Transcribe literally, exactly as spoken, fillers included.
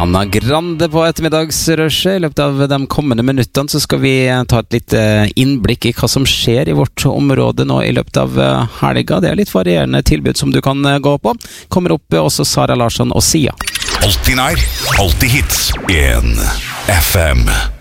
Ariana Grande på ettermiddagsrushet. I løpet av de kommende minuttene så skal vi ta et litt innblikk i hva som skjer i vårt område nå i løpet av helga. Det er litt varierende tilbud som du kan gå på. Kommer opp også Sara Larsson og Sia. Alltid nær, alltid hits. En F M.